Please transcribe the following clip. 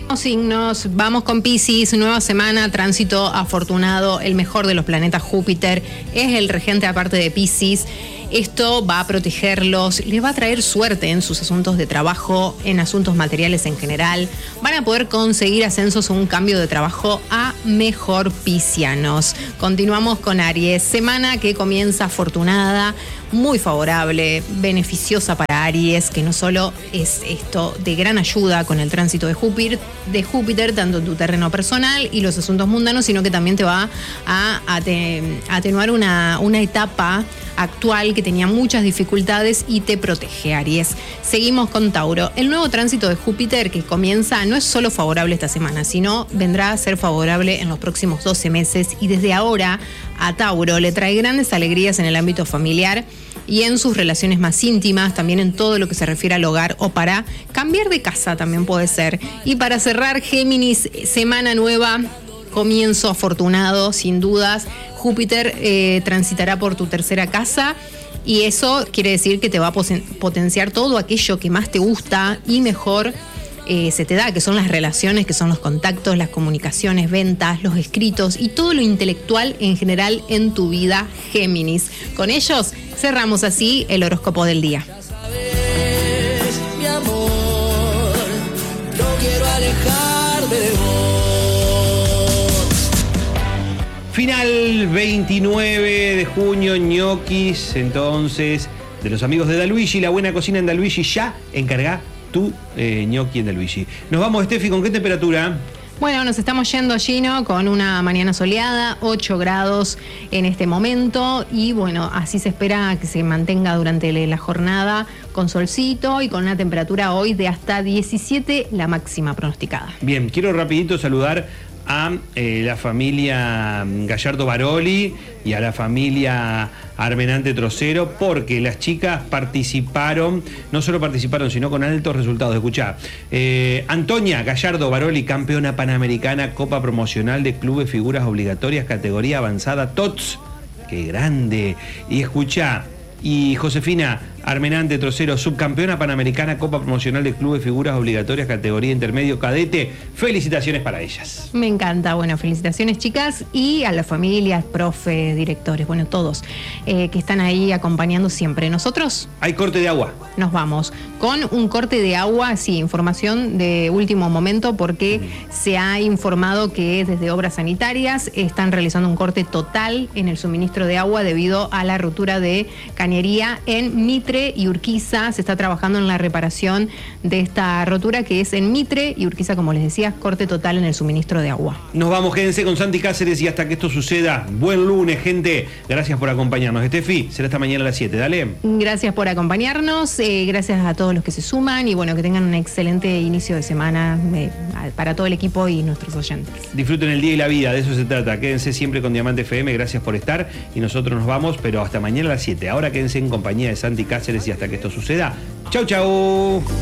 Signos, vamos con Piscis, nueva semana, tránsito afortunado, el mejor de los planetas Júpiter, es el regente aparte de Piscis. Esto va a protegerlos, les va a traer suerte en sus asuntos de trabajo, en asuntos materiales en general. Van a poder conseguir ascensos o un cambio de trabajo a mejor piscianos. Continuamos con Aries, semana que comienza afortunada, muy favorable, beneficiosa para Aries, que no solo es esto de gran ayuda con el tránsito de Júpiter, tanto en tu terreno personal y los asuntos mundanos, sino que también te va a atenuar una etapa actual que tenía muchas dificultades y te protege, Aries. Seguimos con Tauro. El nuevo tránsito de Júpiter que comienza no es solo favorable esta semana, sino vendrá a ser favorable en los próximos 12 meses y desde ahora a Tauro le trae grandes alegrías en el ámbito familiar y en sus relaciones más íntimas, también en todo lo que se refiere al hogar o para cambiar de casa también puede ser. Y para cerrar, Géminis, semana nueva, comienzo afortunado, sin dudas. Júpiter transitará por tu tercera casa y eso quiere decir que te va a potenciar todo aquello que más te gusta y mejor se te da, que son las relaciones, que son los contactos, las comunicaciones, ventas, los escritos y todo lo intelectual en general en tu vida, Géminis. Con ellos cerramos así el horóscopo del día. Ya sabes, mi amor, no quiero alejarme de vos. Final 29 de junio, ñoquis, entonces, de los amigos de Daluigi, la buena cocina en Daluigi, ya encargá tu ñoqui en Daluigi. Nos vamos, Steffi, ¿con qué temperatura? Bueno, nos estamos yendo, Gino, con una mañana soleada, 8 grados en este momento y bueno, así se espera que se mantenga durante la jornada con solcito y con una temperatura hoy de hasta 17, la máxima pronosticada. Bien, quiero rapidito saludar a la familia Gallardo Baroli y a la familia Armenante Trocero, porque las chicas participaron, no solo participaron, sino con altos resultados. Escuchá, Antonia Gallardo Baroli, campeona panamericana, Copa Promocional de Clubes Figuras Obligatorias, categoría avanzada, TOTS, qué grande. Y escuchá, y Josefina Armenante Trocero, subcampeona panamericana, Copa Promocional de Clubes Figuras Obligatorias, categoría intermedio cadete. Felicitaciones para ellas. Me encanta, bueno, felicitaciones, chicas, y a las familias, profes, directores, bueno, todos que están ahí acompañando siempre. Nosotros hay corte de agua. Nos vamos con un corte de agua, sí, información de último momento, porque se ha informado que desde Obras Sanitarias están realizando un corte total en el suministro de agua debido a la rotura de cañería en Mitre y Urquiza. Se está trabajando en la reparación de esta rotura que es en Mitre y Urquiza, como les decía, corte total en el suministro de agua. Nos vamos, quédense con Santi Cáceres y hasta que esto suceda, buen lunes, gente. Gracias por acompañarnos. Steffi, será esta mañana a las 7, dale. Gracias por acompañarnos, gracias a todos los que se suman y bueno, que tengan un excelente inicio de semana para todo el equipo y nuestros oyentes. Disfruten el día y la vida, de eso se trata. Quédense siempre con Diamante FM, gracias por estar y nosotros nos vamos, pero hasta mañana a las 7. Ahora quédense en compañía de Santi Cáceres y hasta que esto suceda. Chau, chau.